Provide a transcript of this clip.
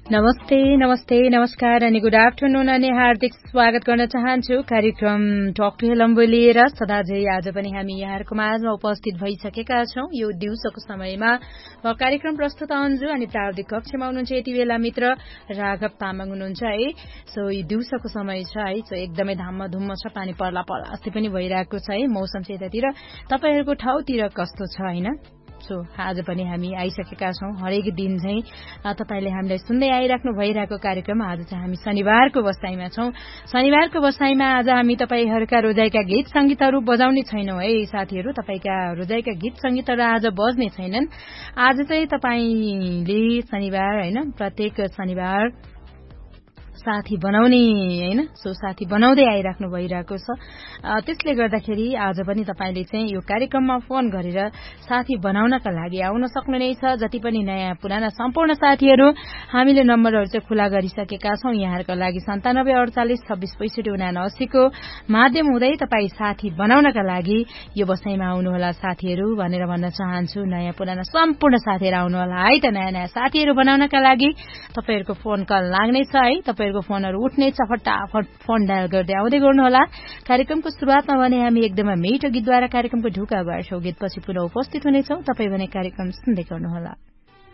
नमस्ते नमस्ते नमस्कार अनि गुड आफ्टरनुन अनि हार्दिक स्वागत गर्न चाहन्छु कार्यक्रम टक टु हेलम्बो लिएर सदाझै आज पनि हामी यहाँहरूको माझमा उपस्थित भइसकेका छौं यो दिउँसोको समयमा कार्यक्रम प्रस्तुत अन्जु अनि प्राविधिक कक्षमा हुनुहुन्छ यति बेला मित्र राघव तामाङ हुनुहुन्छ है सो यो दिउँसोको समय छ है सो एकदमै धाममा धुम्म छ पानी पर्ला अस्ति पनि भइरहेको छ है मौसम चाहिँ यतातिर तपाईहरुको ठाउँतिर कस्तो छ हैन सो आज पनि हामी आइसकेका छौं हरेक दिन चाहिँ तपाईले हामीलाई सुन्दै आइराख्नु भइरहेको कार्यक्रम आज चाहिँ हामी शनिबारको बसाइमा छौं शनिबारको बसाइमा आज हामी तपाईहरुका रोजाइका गीत संगीतहरु बजाउने छैनौं है साथीहरु तपाईका रोजाइका गीत संगीतहरु आज बज्ने छैनन् आज चाहिँ तपाईले शनिबार हैन प्रत्येक शनिबार साथी बनाउने हैन सो साथी बनाउँदै आइराख्नु भइरहेको छ त्यसले गर्दाखेरि आज पनि तपाईले चाहिँ यो कार्यक्रममा फोन गरेर साथी बनाउनका लागि आउन सक्नुहुनेछ जति पनि नयाँ पुराना सम्पूर्ण साथीहरु हामीले नम्बरहरु चाहिँ खुला गरिसकेका छौं यहाँहरुका लागि 97 को माध्यम हुँदै तपाई साथी बनाउनका लागि यो बसाइमा आउनुहोला साथीहरु भनेर भन्न चाहन्छु नयाँ पुराना सम्पूर्ण साथीहरु आउनु होला है त नयाँ साथीहरु बनाउनका लागि तपाईहरुको फोन कल लाग्ने छ है तपाईहरुको फोनहरु उठ्नेछ फटाफट फोन डायल गर्दै आउँदै गर्नुहोला कार्यक्रमको सुरुवातमा भने हामी एकदमै मिठो गीतद्वारा कार्यक्रमको ढुका बार्छौं गीतपछि पुनः उपस्थित हुनेछौं तपाई भने कार्यक्रम सुन्दै गर्नुहोला